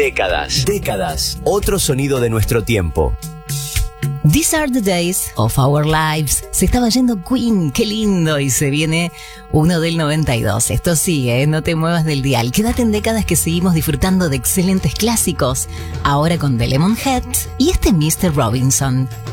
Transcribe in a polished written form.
Décadas. Décadas. Otro sonido de nuestro tiempo. These are the days of our lives. Se estaba yendo Queen, qué lindo. Y se viene uno del 92. Esto sigue, no te muevas del dial. Quédate en Décadas, que seguimos disfrutando de excelentes clásicos. Ahora con The Lemonheads y este Mr. Robinson.